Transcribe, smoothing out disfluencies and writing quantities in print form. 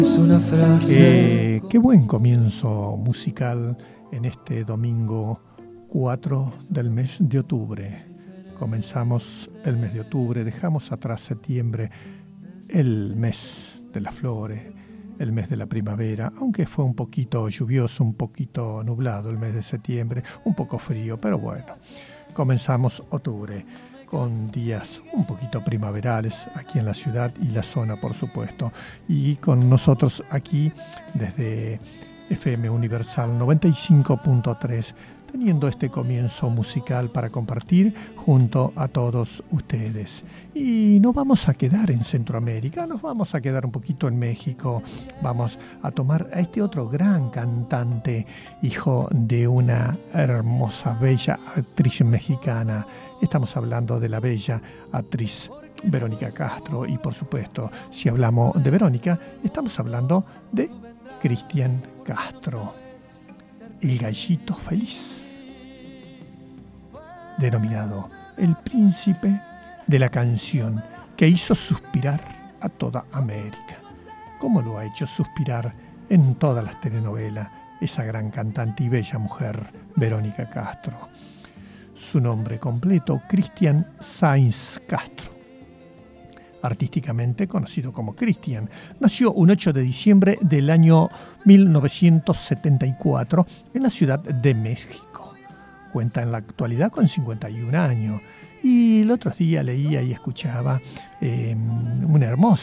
Es una frase. Qué buen comienzo musical en este domingo 4 del mes de octubre. Comenzamos el mes de octubre, dejamos atrás septiembre, el mes de las flores, el mes de la primavera, aunque fue un poquito lluvioso, un poquito nublado el mes de septiembre, un poco frío, pero bueno, comenzamos octubre con días un poquito primaverales aquí en la ciudad y la zona, por supuesto, y con nosotros aquí desde FM Universal 95.3, teniendo este comienzo musical para compartir junto a todos ustedes. Y no vamos a quedar en Centroamérica, nos vamos a quedar un poquito en México, vamos a tomar a este otro gran cantante, hijo de una hermosa, bella actriz mexicana. Estamos hablando de la bella actriz Verónica Castro y, por supuesto, si hablamos de Verónica, estamos hablando de Cristian Castro, el gallito feliz, denominado el príncipe de la canción que hizo suspirar a toda América, como lo ha hecho suspirar en todas las telenovelas esa gran cantante y bella mujer Verónica Castro. Su nombre completo, Cristian Sáenz Castro, artísticamente conocido como Cristian, nació un 8 de diciembre del año 1974 en la Ciudad de México. Cuenta en la actualidad con 51 años. Y el otro día leía y escuchaba una hermosa